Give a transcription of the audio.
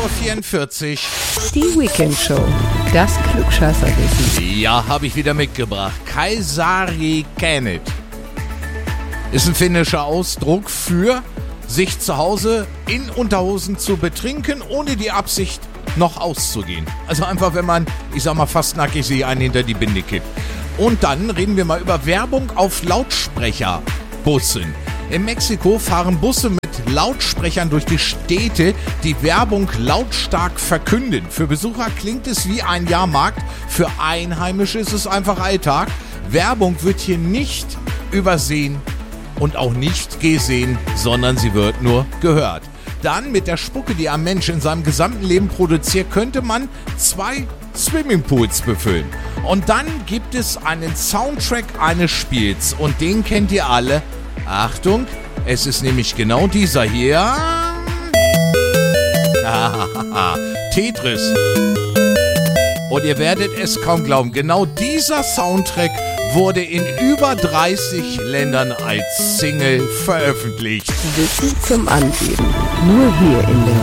8:44 Uhr. Die Weekend Show. Das Klugscheißerwissen. Ja, habe ich wieder mitgebracht. Kaisari Känet ist ein finnischer Ausdruck für sich zu Hause in Unterhosen zu betrinken, ohne die Absicht noch auszugehen. Also einfach, wenn man, ich sag mal, fast nackig sich einen hinter die Binde kippt. Und dann reden wir mal über Werbung auf Lautsprecherbussen. In Mexiko fahren Busse mit Lautsprechern durch die Städte, die Werbung lautstark verkünden. Für Besucher klingt es wie ein Jahrmarkt, für Einheimische ist es einfach Alltag. Werbung wird hier nicht übersehen und auch nicht gesehen, sondern sie wird nur gehört. Dann mit der Spucke, die ein Mensch in seinem gesamten Leben produziert, könnte man 2 Swimmingpools befüllen. Und dann gibt es einen Soundtrack eines Spiels und den kennt ihr alle. Achtung, es ist nämlich genau dieser hier. Tetris. Und ihr werdet es kaum glauben, genau dieser Soundtrack wurde in über 30 Ländern als Single veröffentlicht. Wissen zum Angeben. Nur hier in der